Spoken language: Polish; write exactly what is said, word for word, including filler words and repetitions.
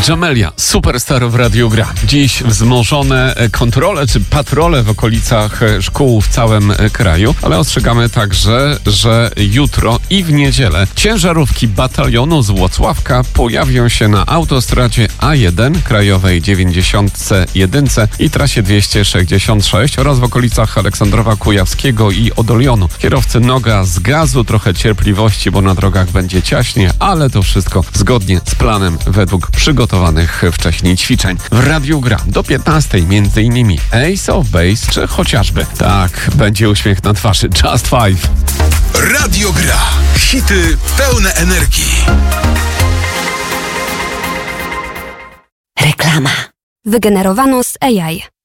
Jamelia, superstar w Radiu Gra. Dziś wzmożone kontrole czy patrole w okolicach szkół w całym kraju, ale ostrzegamy także, że jutro i w niedzielę ciężarówki batalionu z Włocławka pojawią się na autostradzie A jeden, krajowej dziewięćdziesiąt jeden i trasie dwieście sześćdziesiąt sześć oraz w okolicach Aleksandrowa Kujawskiego i Odolionu. Kierowcy noga z gazu, trochę cierpliwości, bo na drogach będzie ciaśnie, ale to wszystko zgodnie z planem według przygotowanych wcześniej ćwiczeń. W Radiu Gra do piętnastej między innymi Ace of Base czy chociażby, tak, będzie uśmiech na twarzy Just Five. Radio Gra. Hity pełne energii. Reklama. Wygenerowano z A I.